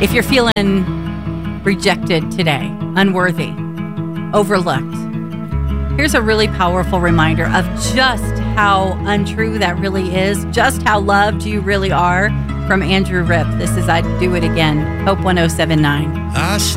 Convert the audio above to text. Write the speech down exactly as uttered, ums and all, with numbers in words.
If you're feeling rejected today, unworthy, overlooked, here's a really powerful reminder of just how untrue that really is, just how loved you really are, from Andrew Ripp. This is I'd Do It Again, Hope one oh seven point nine. I